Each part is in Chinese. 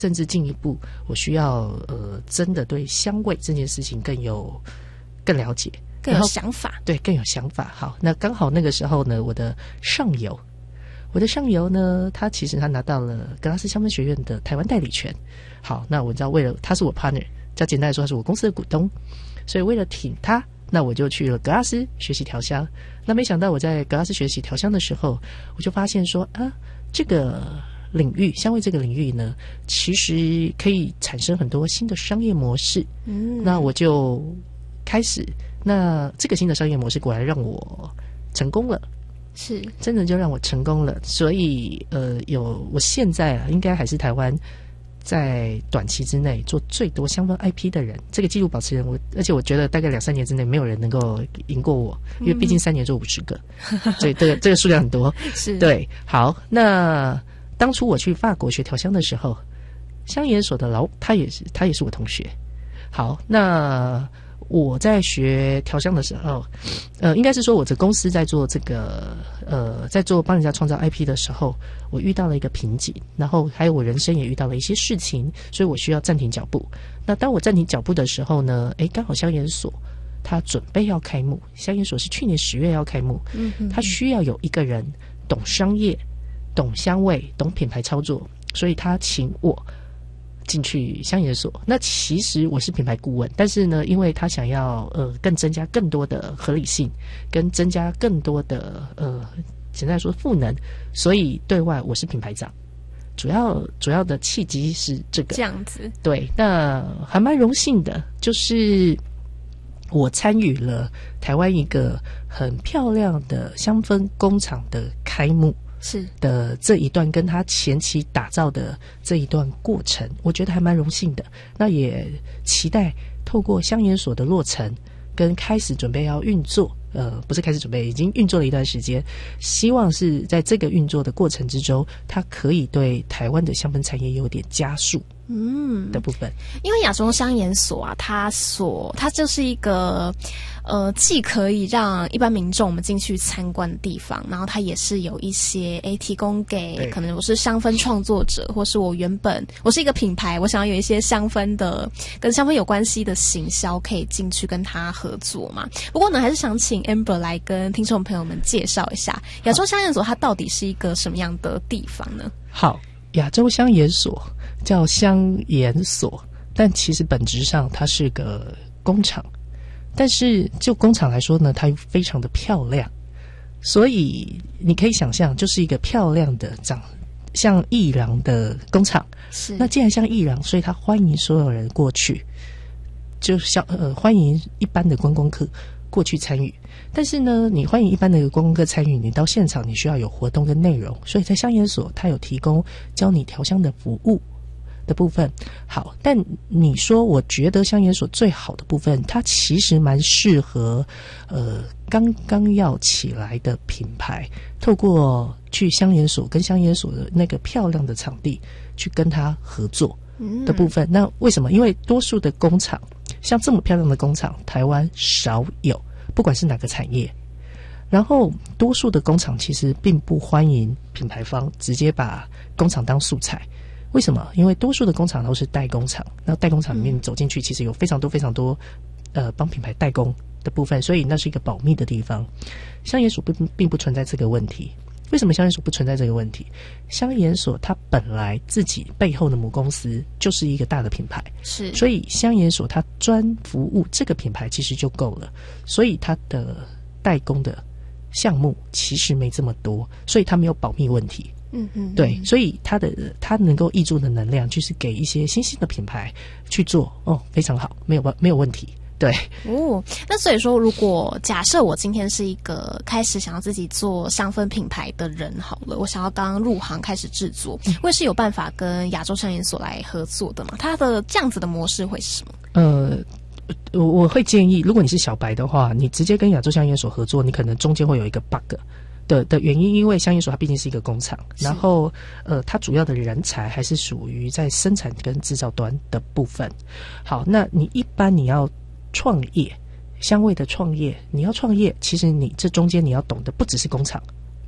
甚至进一步，我需要真的对香味这件事情更了解， 更有想法。 对，更有想法。好，那刚好那个时候呢，我的上游呢，他其实他拿到了格拉斯香氛学院的台湾代理权。好，那我知道为了他是我 partner， 较简单来说他是我公司的股东，所以为了挺他，那我就去了格拉斯学习调香。那没想到我在格拉斯学习调香的时候，我就发现说这个领域，香味这个领域呢，其实可以产生很多新的商业模式。那我就开始，那这个新的商业模式果然让我成功了。 是， 真的就让我成功了。所以我现在应该还是台湾在短期之内做最多香氛 IP 的人，这个纪录保持人，而且我觉得大概2-3年之内没有人能够赢过我，因为毕竟3年做50个，所以这个数量很多。 是，对。 好，那当初我去法国学调香的时候，香研所的他也是我同学。好，那我在学调香的时候，应该是说我的公司在做这个在做帮人家创造 IP 的时候，我遇到了一个瓶颈，然后还有我人生也遇到了一些事情，所以我需要暂停脚步。那当我暂停脚步的时候呢，刚好香研所它准备要开幕，香研所是去年10月要开幕，它需要有一个人懂商业、懂香味、懂品牌操作，所以他请我进去香研所。那其实我是品牌顾问，但是呢，因为他想要更增加更多的合理性，跟增加更多的简单来说赋能，所以对外我是品牌长。主要的契机是这个， 这样子。 对，那还蛮荣幸的，就是我参与了台湾一个很漂亮的香氛工厂的开幕。 是的这一段跟他前期打造的这一段过程，我觉得还蛮荣幸的。那也期待透过香研所的落成跟开始准备要运作，不是开始准备，已经运作了一段时间，希望是在这个运作的过程之中，它可以对台湾的香氛产业有点加速的部分。 因为亚洲香研所啊，它就是一个既可以让一般民众我们进去参观的地方，然后它也是有一些提供给可能我是香氛创作者，或是我是一个品牌，我想要有一些香氛的跟香氛有关系的行销可以进去跟他合作嘛。不过呢，还是想请 Amber 来跟听众朋友们介绍一下亚洲香研所它到底是一个什么样的地方呢？ 好，亚洲香研所叫香研所，但其实本质上它是个工厂。但是就工厂来说呢，它非常的漂亮，所以你可以想象，就是一个漂亮的长像艺廊的工厂。 是，那既然像艺廊，所以它欢迎所有人过去，就像欢迎一般的观光客过去参与。但是呢，你欢迎一般的观光客参与，你到现场你需要有活动跟内容，所以在香研所它有提供教你调香的服务的部分。好，但你说我觉得香研所最好的部分，它其实蛮适合刚刚要起来的品牌，透过去香研所跟香研所的那个漂亮的场地去跟它合作的部分。那为什么？因为多数的工厂像这么漂亮的工厂台湾少有，不管是哪个产业，然后多数的工厂其实并不欢迎品牌方直接把工厂当素材。为什么？因为多数的工厂都是代工厂，那代工厂里面走进去其实有非常多帮品牌代工的部分，所以那是一个保密的地方。香研所并不存在这个问题。为什么香研所不存在这个问题？香研所它本来自己背后的母公司就是一个大的品牌， 是， 所以香研所它专服务这个品牌其实就够了，所以它的代工的项目其实没这么多，所以它没有保密问题。对，所以它能够挹注的能量，就是给一些新兴的品牌去做，非常好，没有问题。对那所以说，如果假设我今天是一个开始想要自己做香氛品牌的人好了，我想要刚入行开始制作，会是有办法跟亚洲香研所来合作的吗？它的这样子的模式会是什么？ 我会建议，如果你是小白的话，你直接跟亚洲香研所合作，你可能中间会有一个 bug。的原因，因为香研所它毕竟是一个工厂，然后它主要的人才还是属于在生产跟制造端的部分。好，那你一般你要创业，香味的创业，你要创业，其实你这中间你要懂的不只是工厂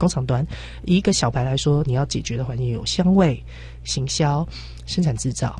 工厂端，以一个小白来说，你要解决的环境有香味、行销、生产制造，